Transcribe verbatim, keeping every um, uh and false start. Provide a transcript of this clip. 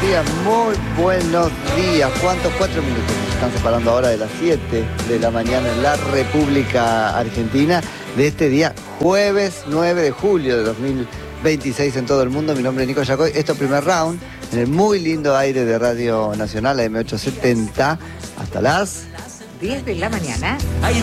días, muy buenos días. ¿Cuántos? Cuatro minutos nos están separando ahora de las siete de la mañana en la República Argentina de este día, jueves nueve de julio de dos mil veintiséis en todo el mundo. Mi nombre es Nico Yacoy. Esto es Primer Round, en el muy lindo aire de Radio Nacional, M ochocientos setenta, hasta las diez de la mañana.